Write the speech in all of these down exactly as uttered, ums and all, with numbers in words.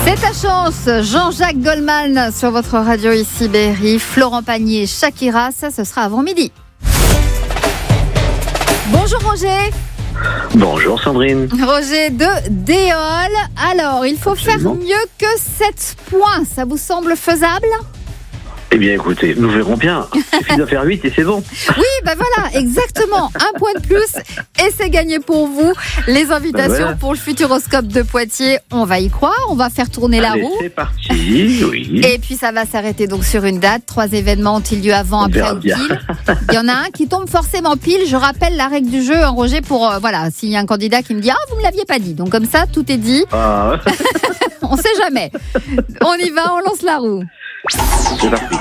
C'est ta chance, Jean-Jacques Goldman sur votre radio ici Berry, Florent Pagny, Shakira, ça ce sera avant midi. Bonjour Roger. Bonjour Sandrine. Roger de Déol. Alors, il faut Absolument. faire mieux que sept points, ça vous semble faisable ? Eh bien écoutez, nous verrons bien. Il suffit de faire huit et c'est bon. Oui, ben voilà, exactement. Un point de plus et c'est gagné pour vous. Les invitations Ben voilà. pour le Futuroscope de Poitiers, on va y croire, on va faire tourner la Allez, roue. c'est parti, oui. Et puis ça va s'arrêter donc sur une date. Trois événements ont-ils lieu avant, On après verra ou bien. pile. Il y en a un qui tombe forcément pile. Je rappelle la règle du jeu, hein, Roger, pour euh, voilà, s'il y a un candidat qui me dit ah vous me l'aviez pas dit. Donc comme ça tout est dit. Ah, On sait jamais. On y va, on lance la roue. c'est parti.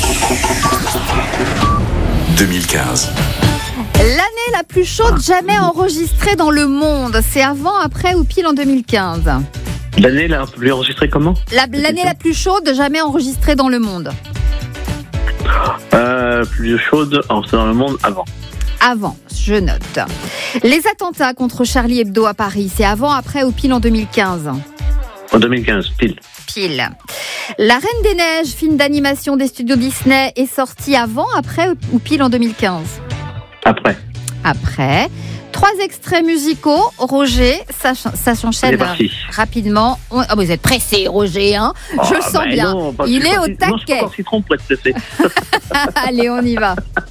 deux mille quinze. L'année la plus chaude jamais enregistrée dans le monde. C'est avant, après ou pile en deux mille quinze. L'année là, on peut lui enregistrer comment La- L'année la plus chaude jamais enregistrée dans le monde. euh, Plus chaude en dans le monde avant. Avant, je note. Les attentats contre Charlie Hebdo à Paris, c'est avant, après ou pile en deux mille quinze. En deux mille quinze, pile. Pile. La Reine des Neiges, film d'animation des studios Disney, est sorti avant, après ou pile en deux mille quinze. Après. Après. Trois extraits musicaux. Roger, ça, ch- ça C'est s'enchaîne parti. rapidement. On- oh, vous êtes pressé, Roger, hein je Oh, le sens bah bien. non, pas- Il je suis est pas au si- Non, je suis taquet. pas encore citron pour être stressé. Allez, on y va.